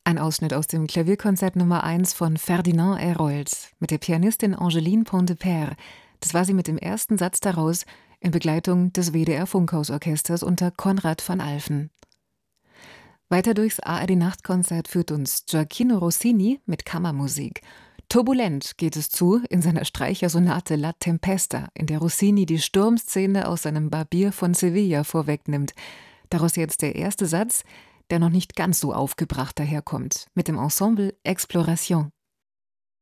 Ein Ausschnitt aus dem Klavierkonzert Nummer 1 von Ferdinand Hérold mit der Pianistin Angeline Pontepère. Das war sie mit dem ersten Satz daraus in Begleitung des WDR-Funkhausorchesters unter Konrad van Alphen. Weiter durchs ARD-Nachtkonzert führt uns Gioacchino Rossini mit Kammermusik. Turbulent geht es zu in seiner Streichersonate La Tempesta, in der Rossini die Sturmszene aus seinem Barbier von Sevilla vorwegnimmt. Daraus jetzt der erste Satz, der noch nicht ganz so aufgebracht daherkommt, mit dem Ensemble Exploration.